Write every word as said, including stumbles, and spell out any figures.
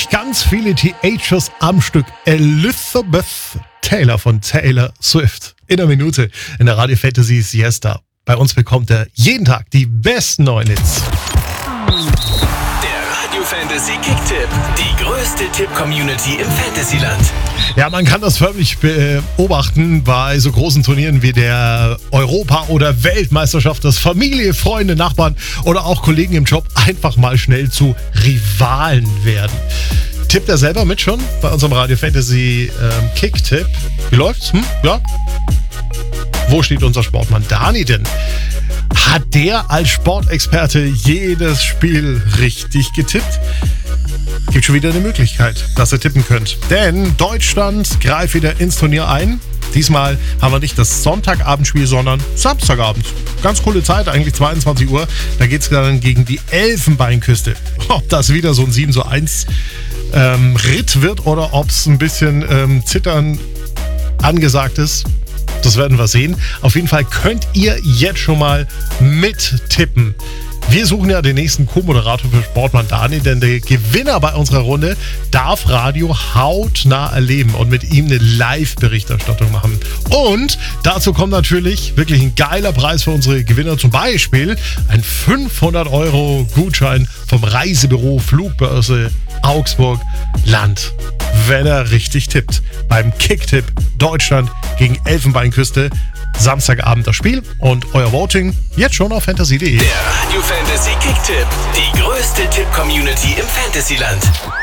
Ganz viele Teenagers am Stück. Elizabeth Taylor von Taylor Swift. In einer Minute in der Radio Fantasy Siesta. Bei uns bekommt er jeden Tag die besten neuen Hits. Der Radio Fantasy Kicktipp. Die größte Tipp-Community im Fantasyland. Ja, man kann das förmlich beobachten bei so großen Turnieren wie der Europa- oder Weltmeisterschaft, dass Familie, Freunde, Nachbarn oder auch Kollegen im Job einfach mal schnell zu Rivalen werden. Tippt er selber mit schon bei unserem Radio Fantasy ähm, Kick-Tipp? Wie läuft's? Hm? Ja? Wo steht unser Sportmann Dani denn? Hat der als Sportexperte jedes Spiel richtig getippt? Gibt schon wieder eine Möglichkeit, dass ihr tippen könnt. Denn Deutschland greift wieder ins Turnier ein. Diesmal haben wir nicht das Sonntagabendspiel, sondern Samstagabend. Ganz coole Zeit, eigentlich zweiundzwanzig Uhr. Da geht es dann gegen die Elfenbeinküste. Ob das wieder so ein sieben zu eins ähm, Ritt wird oder ob es ein bisschen ähm, Zittern angesagt ist, das werden wir sehen. Auf jeden Fall könnt ihr jetzt schon mal mittippen. Wir suchen ja den nächsten Co-Moderator für Sportmann Dani, denn der Gewinner bei unserer Runde darf Radio hautnah erleben und mit ihm eine Live-Berichterstattung machen. Und dazu kommt natürlich wirklich ein geiler Preis für unsere Gewinner, zum Beispiel ein fünfhundert Euro Gutschein vom Reisebüro Flugbörse Augsburg Land, wenn er richtig tippt. Beim Kicktipp Deutschland gegen Elfenbeinküste. Samstagabend das Spiel und euer Voting jetzt schon auf fantasy punkt de. Der Radio Fantasy Kicktipp. Die größte Tipp-Community im Fantasyland.